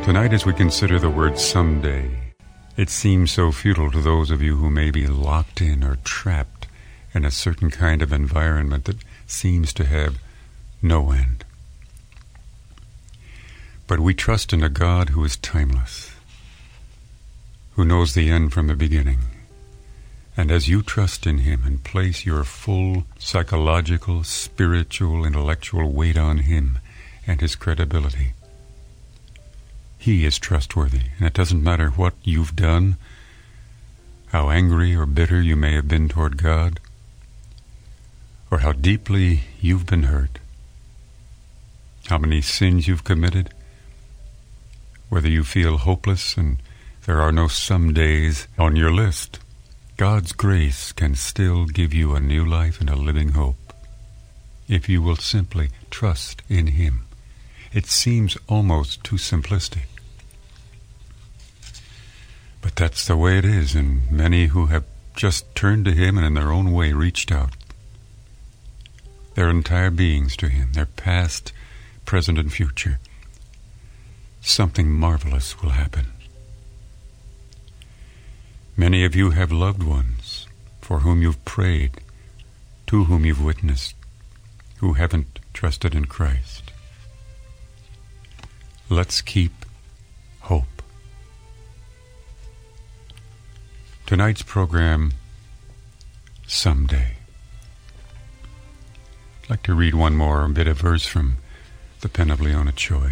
Tonight, as we consider the word someday, it seems so futile to those of you who may be locked in or trapped in a certain kind of environment that seems to have no end. But we trust in a God who is timeless, who knows the end from the beginning. And as you trust in Him and place your full psychological, spiritual, intellectual weight on Him and His credibility, He is trustworthy, and it doesn't matter what you've done, how angry or bitter you may have been toward God, or how deeply you've been hurt, how many sins you've committed, whether you feel hopeless and there are no some days on your list, God's grace can still give you a new life and a living hope, if you will simply trust in Him. It seems almost too simplistic. But that's the way it is, and many who have just turned to Him and in their own way reached out their entire beings to Him, their past, present, and future, something marvelous will happen. Many of you have loved ones for whom you've prayed, to whom you've witnessed, who haven't trusted in Christ. Let's keep hope. Tonight's program, Someday. I'd like to read one more bit of verse from the pen of Leona Choi.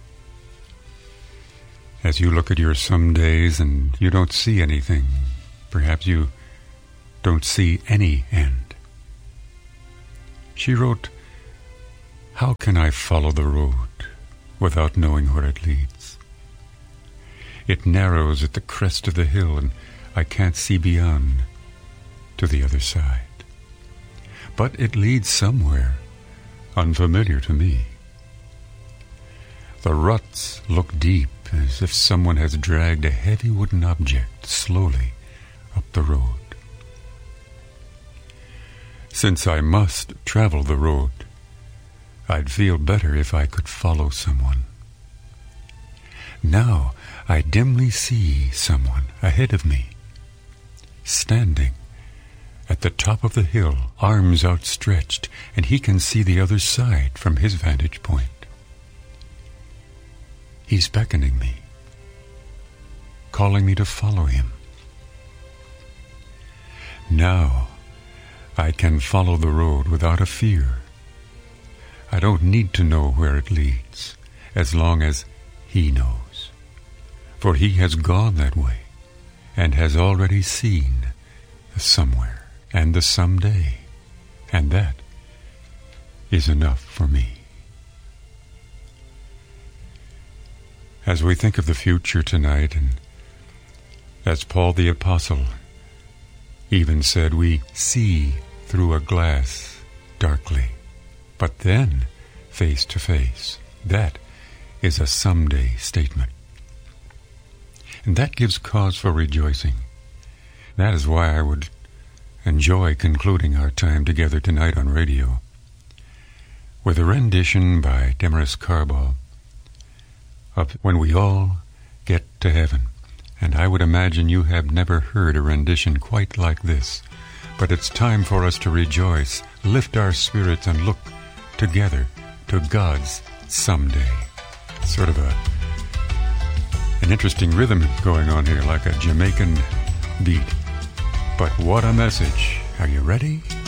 As you look at your some days and you don't see anything, perhaps you don't see any end. She wrote, "How can I follow the road without knowing where it leads? It narrows at the crest of the hill and I can't see beyond to the other side. But it leads somewhere unfamiliar to me. The ruts look deep, as if someone has dragged a heavy wooden object slowly up the road. Since I must travel the road, I'd feel better if I could follow someone. Now I dimly see someone ahead of me, standing at the top of the hill, arms outstretched, and he can see the other side from his vantage point. He's beckoning me, calling me to follow him. Now I can follow the road without a fear. I don't need to know where it leads, as long as he knows. For he has gone that way, and has already seen the somewhere and the someday, and that is enough for me." As we think of the future tonight, and as Paul the Apostle even said, we see through a glass darkly, but then face to face. That is a someday statement. And that gives cause for rejoicing. That is why I would enjoy concluding our time together tonight on radio with a rendition by Demaris Carball of When We All Get to Heaven. And I would imagine you have never heard a rendition quite like this. But it's time for us to rejoice, lift our spirits, and look together to God's someday. Sort of an interesting rhythm going on here, like a Jamaican beat. But what a message. Are you ready?